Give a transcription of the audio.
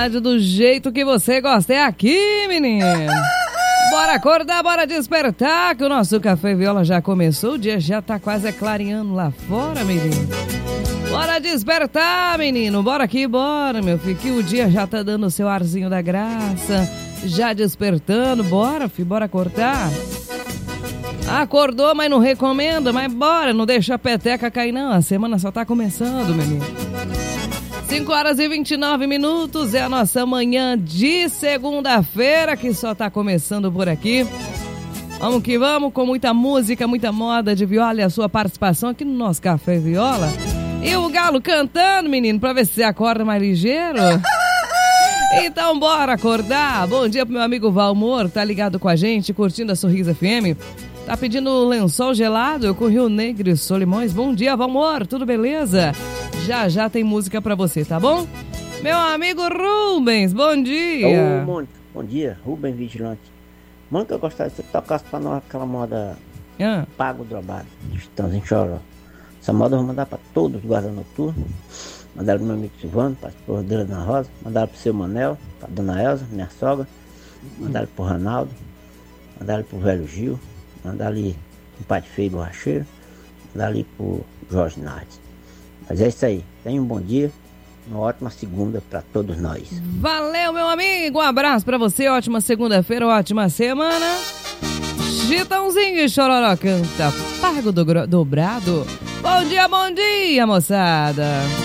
rádio do jeito que você gosta. É aqui, menino. Bora acordar, bora despertar, que o nosso Café Viola já começou. O dia já tá quase clareando lá fora, menino. Bora despertar, menino. Bora aqui, bora, meu filho, que o dia já tá dando o seu arzinho da graça. Já despertando, bora, filho, bora acordar. Acordou, mas não recomenda, mas bora, não deixa a peteca cair não, a semana só tá começando, menino. 5h29 é a nossa manhã de segunda-feira, que só tá começando por aqui. Vamos que vamos, com muita música, muita moda de viola e a sua participação aqui no nosso Café Viola. E o galo cantando, menino, pra ver se você acorda mais ligeiro. Então bora acordar. Bom dia pro meu amigo Valmor, tá ligado com a gente, curtindo a Sorriso FM. Tá pedindo lençol gelado com Rio Negro e Solimões. Bom dia, Valmor, tudo beleza? Já tem música pra você, tá bom? Meu amigo Rubens, bom dia. Ô, Mônica, bom dia, Rubens Vigilante. Mônica, eu gostaria de você tocasse pra nós aquela moda Pago Drobado, de Chitãozinho Choró. Essa moda eu vou mandar pra todos os guardas noturnos. Mandaram pro meu amigo Silvano, pra esposa dele na Rosa. Mandaram pro seu Manel, pra dona Elza, minha sogra. Mandaram pro Ronaldo. Mandaram pro velho Gil. Mandaram ali pro Pai Feio Borracheiro. Mandaram ali pro Jorge Nardes. Mas é isso aí. Tenha um bom dia. Uma ótima segunda pra todos nós. Valeu, meu amigo. Um abraço pra você. Ótima segunda-feira, ótima semana. Chitãozinho e Chororó canta Pago Dobrado. Bom dia, moçada.